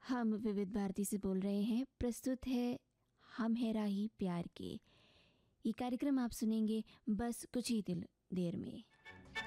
हम विविध भारती से बोल रहे हैं। प्रस्तुत है हम है राही प्यार के। ये कार्यक्रम आप सुनेंगे बस कुछ ही देर में।